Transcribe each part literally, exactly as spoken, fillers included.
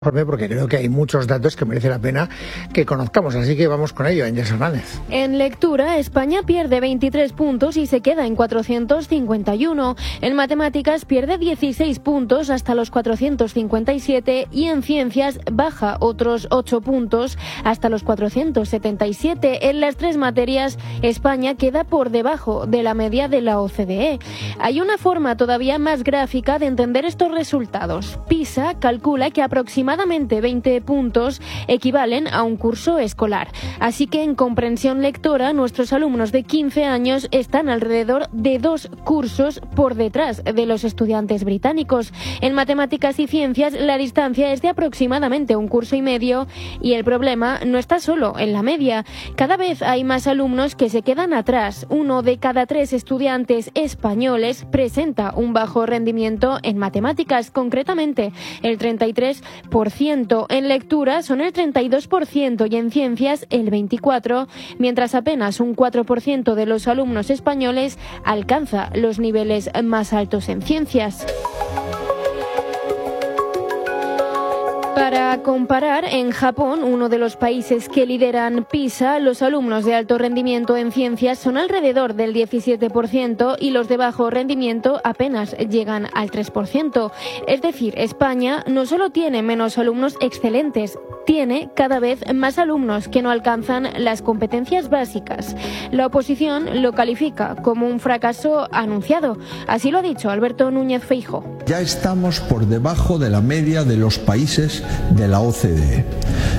Porque creo que hay muchos datos que merece la pena que conozcamos, así que vamos con ello, Ángeles Hernández. En lectura, España pierde veintitrés puntos y se queda en cuatrocientos cincuenta y uno. En matemáticas pierde dieciséis puntos hasta los cuatrocientos cincuenta y siete y en ciencias baja otros ocho puntos hasta los cuatrocientos setenta y siete. En las tres materias, España queda por debajo de la media de la O C D E. Hay una forma todavía más gráfica de entender estos resultados. PISA calcula que aproximadamente Aproximadamente veinte puntos equivalen a un curso escolar. Así que en comprensión lectora, nuestros alumnos de quince años están alrededor de dos cursos por detrás de los estudiantes británicos. En matemáticas y ciencias, la distancia es de aproximadamente un curso y medio y el problema no está solo en la media. Cada vez hay más alumnos que se quedan atrás. Uno de cada tres estudiantes españoles presenta un bajo rendimiento en matemáticas, concretamente el treinta y tres por ciento. En lectura son el treinta y dos por ciento y en ciencias el veinticuatro por ciento, mientras apenas un cuatro por ciento de los alumnos españoles alcanza los niveles más altos en ciencias. Para comparar, en Japón, uno de los países que lideran PISA, los alumnos de alto rendimiento en ciencias son alrededor del diecisiete por ciento y los de bajo rendimiento apenas llegan al tres por ciento. Es decir, España no solo tiene menos alumnos excelentes, tiene cada vez más alumnos que no alcanzan las competencias básicas. La oposición lo califica como un fracaso anunciado. Así lo ha dicho Alberto Núñez Feijóo. Ya estamos por debajo de la media de los países de la O C D E.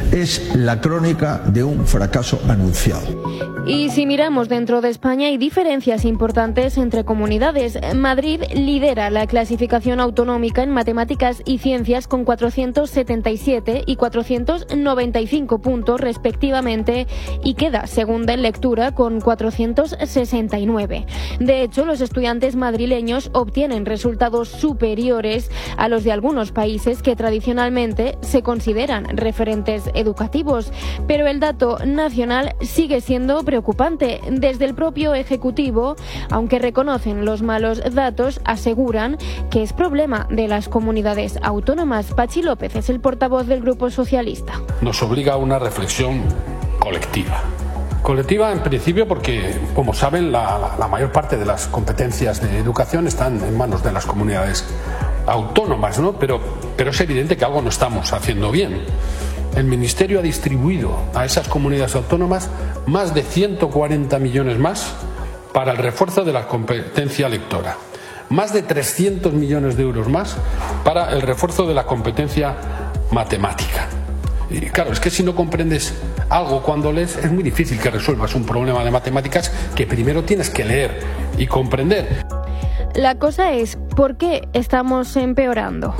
Es la crónica de un fracaso anunciado. Y si miramos dentro de España, hay diferencias importantes entre comunidades. Madrid lidera la clasificación autonómica en matemáticas y ciencias con cuatrocientos setenta y siete y cuatrocientos noventa y cinco puntos respectivamente y queda segunda en lectura con cuatrocientos sesenta y nueve. De hecho, los estudiantes madrileños obtienen resultados superiores a los de algunos países que tradicionalmente se consideran referentes educativos. Pero el dato nacional sigue siendo preocupante. Desde el propio Ejecutivo, aunque reconocen los malos datos, aseguran que es problema de las comunidades autónomas. Pachi López es el portavoz del Grupo Socialista. Nos obliga a una reflexión colectiva. Colectiva en principio porque, como saben, la, la mayor parte de las competencias de educación están en manos de las comunidades autónomas, ¿no? Pero, pero es evidente que algo no estamos haciendo bien. El Ministerio ha distribuido a esas comunidades autónomas más de ciento cuarenta millones más para el refuerzo de la competencia lectora, más de trescientos millones de euros más para el refuerzo de la competencia matemática. Y claro, es que si no comprendes algo cuando lees, es muy difícil que resuelvas un problema de matemáticas que primero tienes que leer y comprender. La cosa es, ¿por qué estamos empeorando?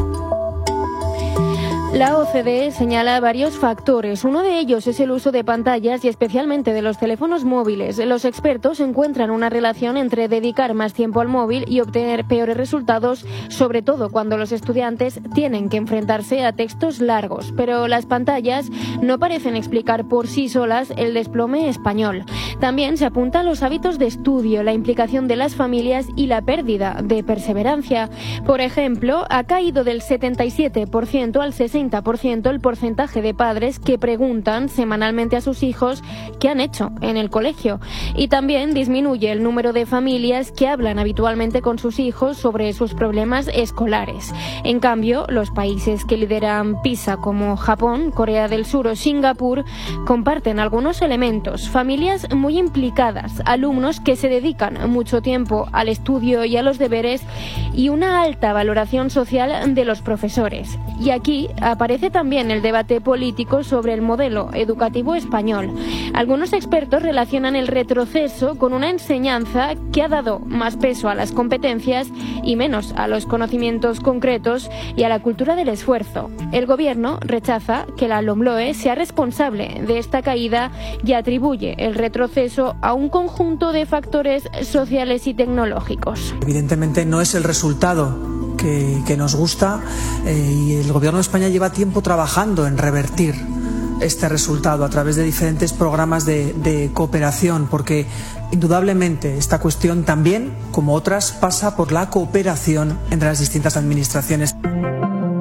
La O C D E señala varios factores. Uno de ellos es el uso de pantallas y especialmente de los teléfonos móviles. Los expertos encuentran una relación entre dedicar más tiempo al móvil y obtener peores resultados, sobre todo cuando los estudiantes tienen que enfrentarse a textos largos. Pero las pantallas no parecen explicar por sí solas el desplome español. También se apuntan los hábitos de estudio, la implicación de las familias y la pérdida de perseverancia. Por ejemplo, ha caído del setenta y siete por ciento al sesenta por ciento el porcentaje de padres que preguntan semanalmente a sus hijos qué han hecho en el colegio. Y también disminuye el número de familias que hablan habitualmente con sus hijos sobre sus problemas escolares. En cambio, los países que lideran PISA como Japón, Corea del Sur o Singapur comparten algunos elementos. Familias muy implicadas, alumnos que se dedican mucho tiempo al estudio y a los deberes y una alta valoración social de los profesores. Y aquí aparece también el debate político sobre el modelo educativo español. Algunos expertos relacionan el retroceso con una enseñanza que ha dado más peso a las competencias y menos a los conocimientos concretos y a la cultura del esfuerzo. El gobierno rechaza que la LOMLOE sea responsable de esta caída y atribuye el retroceso a un conjunto de factores sociales y tecnológicos. Evidentemente no es el resultado que, que nos gusta eh, y el Gobierno de España lleva tiempo trabajando en revertir este resultado a través de diferentes programas de, de cooperación, porque indudablemente esta cuestión también, como otras, pasa por la cooperación entre las distintas administraciones.